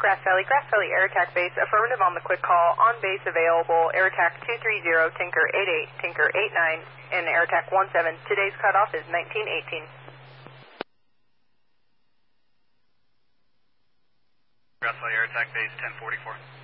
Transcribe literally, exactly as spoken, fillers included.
Grass Valley, Grass Valley Air Attack Base, affirmative on the quick call, on base available, Air Attack two three zero, Tinker eight eight, Tinker eight nine, and Air Attack one seven. Today's cutoff is nineteen eighteen. Grass Valley Air Attack Base ten forty-four.